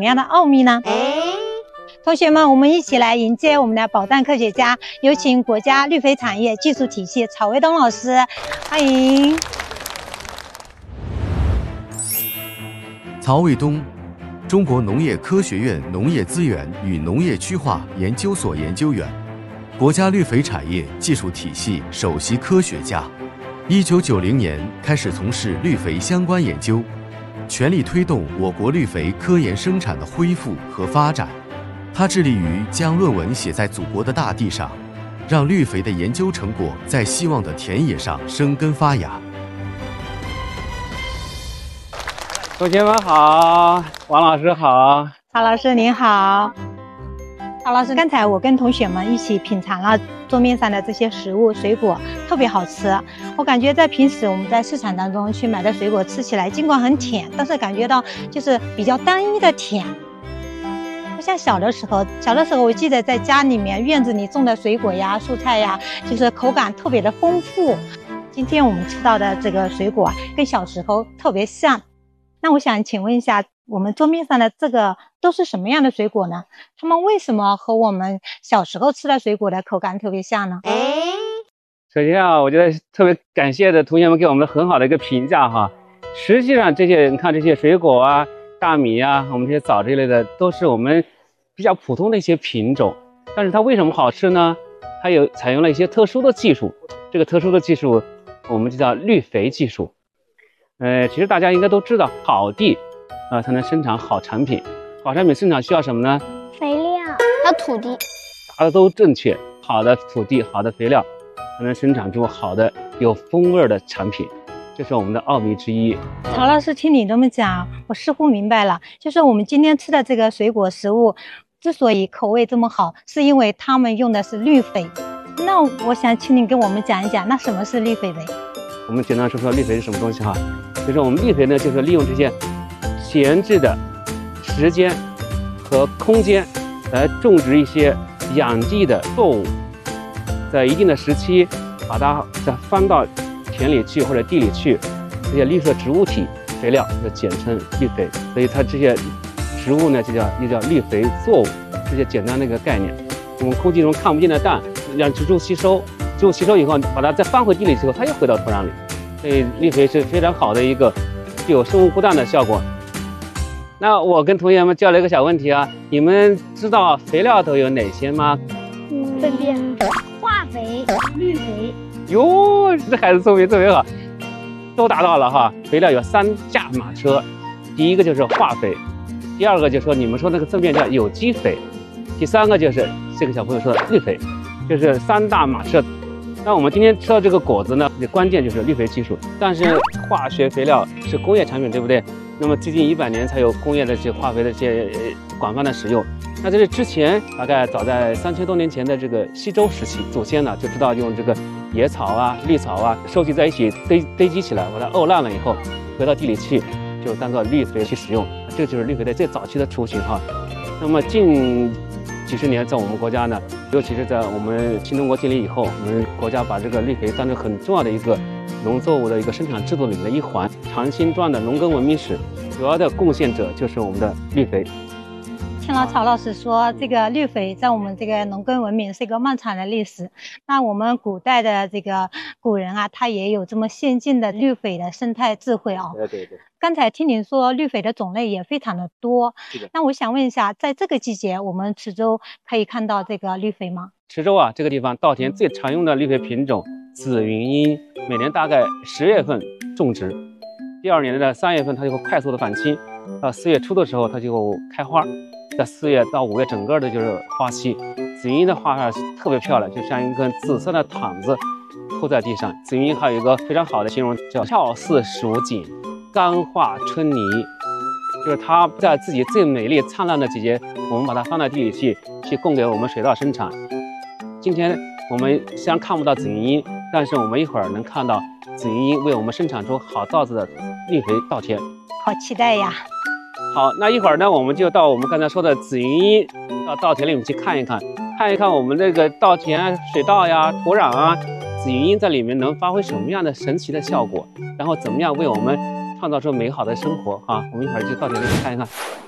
么样的奥秘呢？同学们，我们一起来迎接我们的宝藏科学家，有请国家绿肥产业技术体系曹卫东老师，欢迎。 曹卫东，中国农业科学院农业资源与农业区划研究所研究员，国家绿肥产业技术体系首席科学家。1990年开始从事绿肥相关研究，全力推动我国绿肥科研生产的恢复和发展。他致力于将论文写在祖国的大地上，让绿肥的研究成果在希望的田野上生根发芽。 同学们好，王老师好， 曹老师您好。曹老师，刚才我跟同学们一起品尝了桌面上的这些食物水果，特别好吃。我感觉在平时我们在市场当中去买的水果吃起来尽管很甜，但是感觉到就是比较单一的甜。不像小的时候我记得在家里面院子里种的水果呀蔬菜呀，就是口感特别的丰富。今天我们吃到的这个水果跟小时候特别像。那我想请问一下，我们桌面上的这个都是什么样的水果呢？它们为什么和我们小时候吃的水果的口感特别像呢？ 首先啊，我觉得特别感谢的同学们给我们很好的一个评价哈。实际上这些你看这些水果啊、大米啊、我们这些枣之类的，都是我们比较普通的一些品种，但是它为什么好吃呢？它采用了一些特殊的技术，这个特殊的技术我们就叫绿肥技术。其实大家应该都知道，好地才能生产好产品。好产品生产需要什么呢？ 肥料，还有土地。 答的都正确，好的土地、好的肥料，才能生产出好的有风味的产品。这是我们的奥秘之一。 曹老师，听你这么讲，我似乎明白了，就是我们今天吃的这个水果食物，之所以口味这么好，是因为他们用的是绿肥。那我想请你跟我们讲一讲，那什么是绿肥呗？ 我们简单说说绿肥是什么东西哈。就是我们绿肥呢，就是利用这些闲置的时间和空间来种植一些养地的作物，在一定的时期把它再翻到田里去或者地里去，这些绿色植物体肥料就简称绿肥。所以它这些植物呢又叫绿肥作物，这些简单的一个概念。我们空气中看不见的氮让植物吸收，植物吸收以后把它再翻回地里之后，它又回到土壤里。所以绿肥是非常好的一个具有生物固氮的效果。那我跟同学们交流一个小问题啊，你们知道肥料都有哪些吗？ 粪便、化肥、绿肥。 哟，这孩子聪明特别好，都达到了哈。肥料有3驾马车，第一个就是化肥，第二个就是说你们说那个粪便叫有机肥，第3个就是这个小朋友说的绿肥，就是3大马车。那我们今天吃到这个果子呢，关键就是绿肥技术。但是化学肥料是工业产品，对不对？那么接近100年才有工业的这些化肥的这些广泛的使用。那在这之前，大概早在3000多年前的这个西周时期，祖先呢就知道用这个野草啊、绿草啊收集在一起堆积起来，把它沤烂了以后，回到地里去，就当做绿肥去使用。这就是绿肥的最早期的雏形哈。那么近几十年，在我们国家呢，尤其是在我们新中国建立以后，我们国家把这个绿肥当成很重要的一个农作物的一个生产制度里面的一环。长青传的农耕文明史主要的贡献者就是我们的绿肥。 听了曹老师说，这个绿肥在我们这个农耕文明是一个漫长的历史。那我们古代的这个古人啊，他也有这么先进的绿肥的生态智慧啊。 对。 刚才听您说绿肥的种类也非常的多，那我想问一下，在这个季节我们池州可以看到这个绿肥吗？ 池州啊这个地方稻田最常用的绿肥品种紫云英，每年大概10月份种植，第2年的3月份它就会快速的返青，到4月初的时候它就开花，在4月到5月整个的就是花期。紫云英的花特别漂亮，就像一根紫色的毯子铺在地上。紫云英还有一个非常好的形容叫俏似蜀锦，甘化春泥，就是它在自己最美丽灿烂的季节，我们把它放在地里去供给我们水稻生产。今天我们虽然看不到紫云英，但是我们一会儿能看到紫云英为我们生产出好稻子的绿肥稻田。 好期待呀！ 好，那一会儿呢，我们就到我们刚才说的紫云英到稻田里面去看一看我们这个稻田水稻呀、土壤啊，紫云英在里面能发挥什么样的神奇的效果，然后怎么样为我们创造出美好的生活啊！我们一会儿就到田里去看一看。